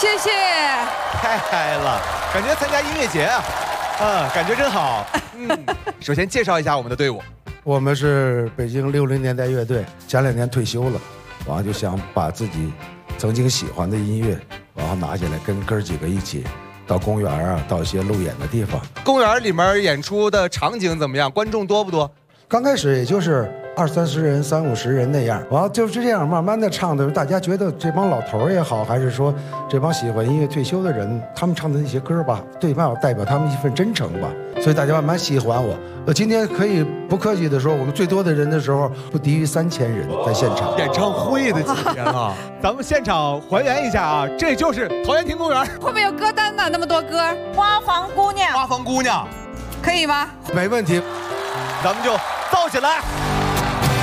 谢谢。 太嗨了，感觉参加音乐节啊，感觉真好。首先介绍一下我们的队伍， 我们是北京60年代乐队，前2年退休了，然后就想把自己曾经喜欢的音乐，然后拿起来跟哥几个一起到公园啊，到一些路演的地方。 公园里面演出的场景怎么样？观众多不多？ 刚开始也就是20、30人、30、50人那样，然后就是这样慢慢的唱的，大家觉得这帮老头也好，还是说这帮喜欢音乐退休的人，他们唱的那些歌吧，最起码代表他们一份真诚吧，所以大家慢慢喜欢我。今天可以不客气的说，我们最多的人的时候不低于3000人在现场。 演唱会的级别了，咱们现场还原一下啊，这就是陶然亭公园。 后面有歌单呢，那么多歌， 花房姑娘， 花房姑娘， 可以吗？ 没问题， 咱们就造起来。